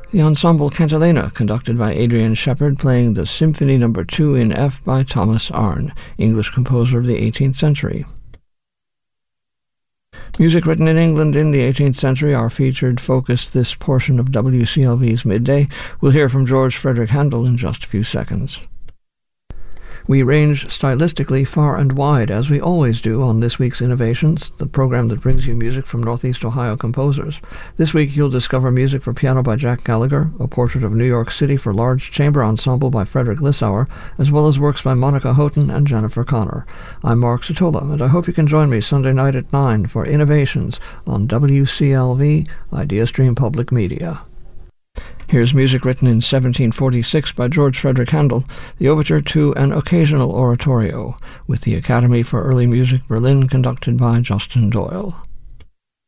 The Ensemble Cantilena, conducted by Adrian Shepard, playing the Symphony No. 2 in F by Thomas Arne, English composer of the 18th century. Music written in England in the 18th century, our featured focus this portion of WCLV's Midday. We'll hear from George Frederick Handel in just a few seconds. We range stylistically far and wide, as we always do on This Week's Innovations, the program that brings you music from Northeast Ohio composers. This week you'll discover music for piano by Jack Gallagher, a portrait of New York City for large chamber ensemble by Frederick Lissauer, as well as works by Monica Houghton and Jennifer Connor. I'm Mark Satola, and I hope you can join me Sunday night at 9 for Innovations on WCLV, IdeaStream Public Media. Here's music written in 1746 by George Frederick Handel, the overture to An Occasional Oratorio, with the Academy for Early Music Berlin conducted by Justin Doyle.